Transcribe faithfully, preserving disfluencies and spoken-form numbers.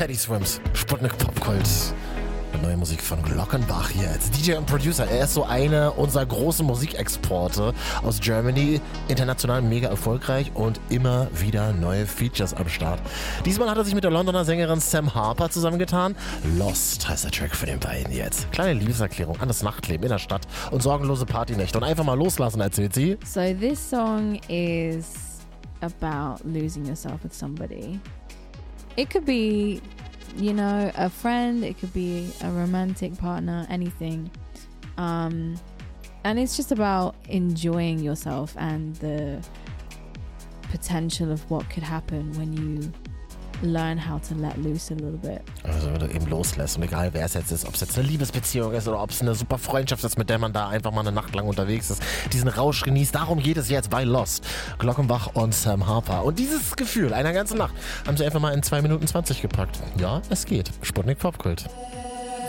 Teddy Swims, Sputnik Popkult. Neue Musik von Glockenbach hier als D J und Producer. Er ist so eine unserer großen Musikexporte aus Germany. International mega erfolgreich und immer wieder neue Features am Start. Diesmal hat er sich mit der Londoner Sängerin Sam Harper zusammengetan. Lost heißt der Track für den beiden jetzt. Kleine Liebeserklärung an das Nachtleben in der Stadt und sorgenlose Partynächte. Und einfach mal loslassen, erzählt sie. So this song is about losing yourself with somebody. It could be, you know, a friend, it could be a romantic partner, anything. Um, and it's just about enjoying yourself and the potential of what could happen when you learn how to let loose a little bit. Also wenn du eben loslässt und egal wer es jetzt ist, ob es jetzt eine Liebesbeziehung ist oder ob es eine super Freundschaft ist, mit der man da einfach mal eine Nacht lang unterwegs ist, diesen Rausch genießt, darum geht es jetzt bei Lost. Glockenbach und Sam Harper. Und dieses Gefühl einer ganzen Nacht haben sie einfach mal in zwei Minuten zwanzig gepackt. Ja, es geht. Sputnik Popkult.